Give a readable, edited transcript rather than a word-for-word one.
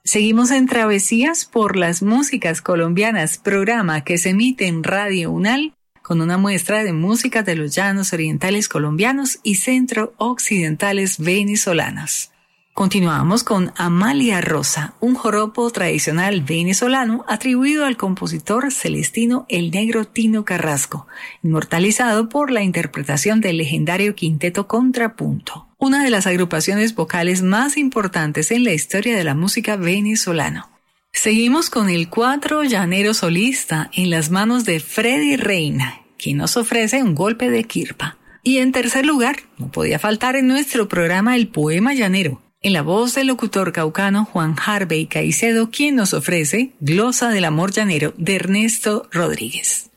Seguimos en Travesías por las Músicas Colombianas, programa que se emite en Radio UNAL con una muestra de música de los llanos orientales colombianos y centro-occidentales venezolanos. Continuamos con Amalia Rosa, un joropo tradicional venezolano atribuido al compositor celestino El Negro Tino Carrasco, inmortalizado por la interpretación del legendario quinteto Contrapunto, una de las agrupaciones vocales más importantes en la historia de la música venezolana. Seguimos con el cuatro llanero solista en las manos de Freddy Reina, quien nos ofrece un golpe de quirpa. Y en tercer lugar, no podía faltar en nuestro programa el poema llanero, en la voz del locutor caucano Juan Harvey Caicedo, quien nos ofrece Glosa del Amor Llanero de Ernesto Rodríguez.